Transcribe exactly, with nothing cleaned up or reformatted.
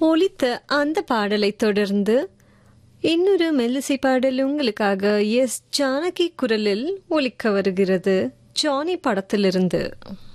ஒலித்த அந்த பாடலை தொடர்ந்து இன்னொரு மெல்லிசை பாடல் உங்களுக்காக எஸ் ஜானகி குரலில் ஒலிக்க வருகிறது. ஜானி படத்திலிருந்து.